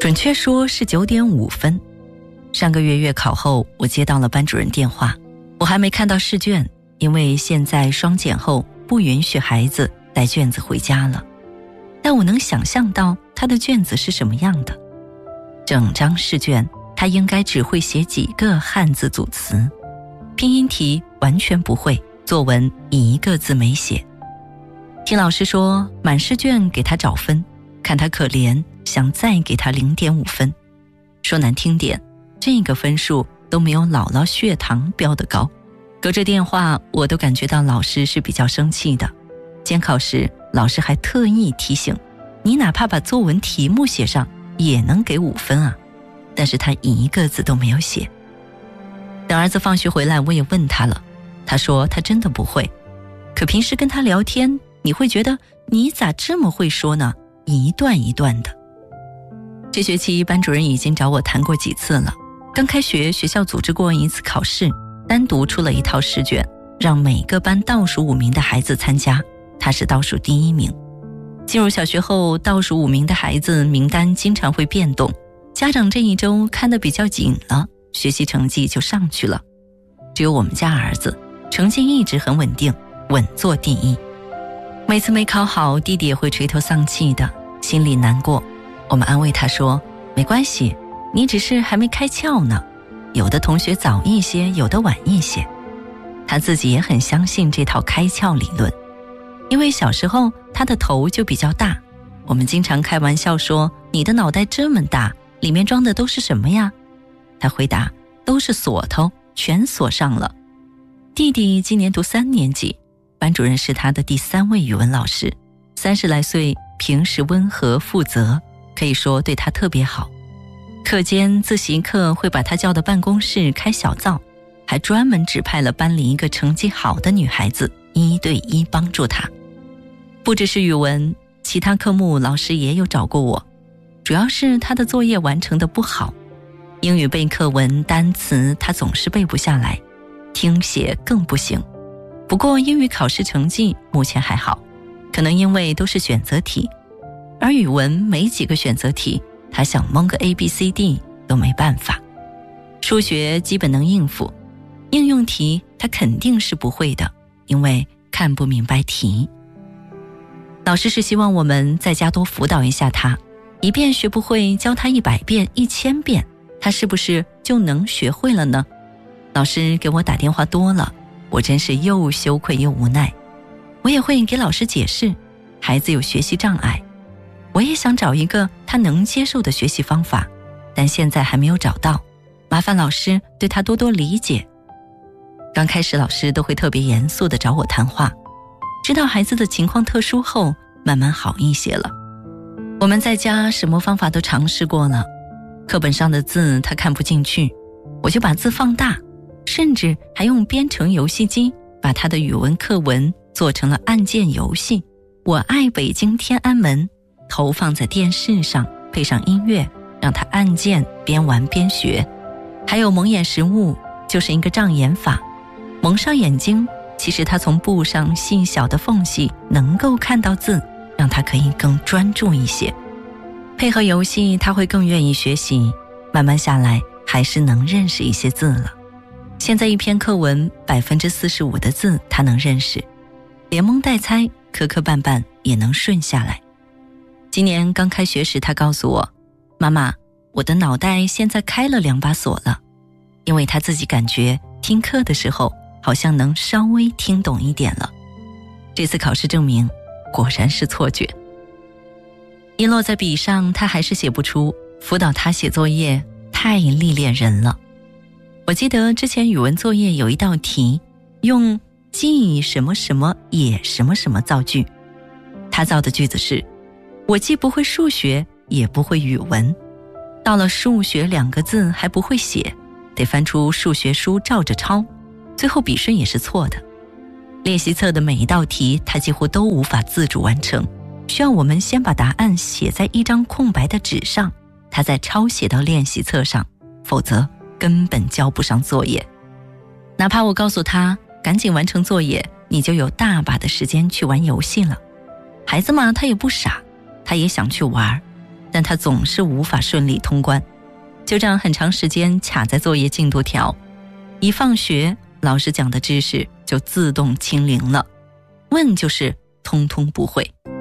准确说是9点5分。上个月月考后，我接到了班主任电话，我还没看到试卷，因为现在双减后不允许孩子带卷子回家了。但我能想象到他的卷子是什么样的。整张试卷他应该只会写几个汉字组词，拼音题完全不会，作文一个字没写。听老师说满试卷给他找分，看他可怜，想再给他0.5分。说难听点，这个分数都没有姥姥血糖标得高。隔着电话我都感觉到老师是比较生气的。监考时老师还特意提醒，你哪怕把作文题目写上也能给5分啊。但是他一个字都没有写。等儿子放学回来我也问他了，他说他真的不会，可平时跟他聊天你会觉得你咋这么会说呢，一段一段的。这学期班主任已经找我谈过几次了，刚开学学校组织过一次考试，单独出了一套试卷，让每个班倒数5名的孩子参加，他是倒数第1名。进入小学后，倒数5名的孩子名单经常会变动，家长这一周看得比较紧了，学习成绩就上去了。只有我们家儿子成绩一直很稳定，稳坐第1。每次没考好，弟弟也会垂头丧气的，心里难过。我们安慰他说，没关系，你只是还没开窍呢，有的同学早一些，有的晚一些。他自己也很相信这套开窍理论，因为小时候他的头就比较大，我们经常开玩笑说，你的脑袋这么大，里面装的都是什么呀？他回答，都是锁头，全锁上了。弟弟今年读3年级，班主任是他的第3位语文老师，30来岁，平时温和负责，可以说对他特别好。课间自习课会把他叫到办公室开小灶，还专门指派了班里一个成绩好的女孩子1对1帮助他。不只是语文，其他科目老师也有找过我，主要是他的作业完成得不好。英语背课文单词他总是背不下来，听写更不行。不过英语考试成绩目前还好，可能因为都是选择题，而语文没几个选择题，他想蒙个 ABCD 都没办法。数学基本能应付，应用题他肯定是不会的，因为看不明白题。老师是希望我们在家多辅导一下他，一遍学不会教他100遍1000遍，他是不是就能学会了呢？老师给我打电话多了，我真是又羞愧又无奈。我也会给老师解释，孩子有学习障碍，我也想找一个他能接受的学习方法，但现在还没有找到，麻烦老师对他多多理解。刚开始老师都会特别严肃地找我谈话，知道孩子的情况特殊后，慢慢好一些了。我们在家什么方法都尝试过了，课本上的字他看不进去，我就把字放大，甚至还用编程游戏机把他的语文课文做成了按键游戏。我爱北京天安门投放在电视上，配上音乐，让他按键边玩边学。还有蒙眼识物，就是一个障眼法，蒙上眼睛，其实他从布上细小的缝隙能够看到字，让他可以更专注一些。配合游戏他会更愿意学习，慢慢下来还是能认识一些字了。现在一篇课文45%的字他能认识，连蒙带猜，磕磕绊绊也能顺下来。今年刚开学时他告诉我，妈妈，我的脑袋现在开了2把锁了，因为他自己感觉听课的时候好像能稍微听懂一点了。这次考试证明果然是错觉。一落在笔上他还是写不出，辅导他写作业太历练人了。我记得之前语文作业有一道题，用既什么什么也什么什么造句，他造的句子是，我既不会数学也不会语文，到了数学2个字还不会写，得翻出数学书照着抄，最后笔顺也是错的。练习册的每一道题他几乎都无法自主完成，需要我们先把答案写在一张空白的纸上，他再抄写到练习册上，否则根本交不上作业。哪怕我告诉他赶紧完成作业，你就有大把的时间去玩游戏了。孩子嘛，他也不傻，他也想去玩， 但他总是无法顺利通关，就这样很长时间卡在作业进度条。一放学，老师讲的知识就自动清零了，问就是通通不会。